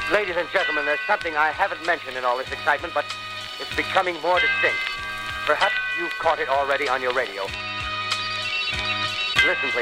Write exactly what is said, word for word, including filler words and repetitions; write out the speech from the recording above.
Ladies and gentlemen, there's something I haven't mentioned in all this excitement, but it's becoming more distinct. Perhaps you've caught it already on your radio. Listen, please.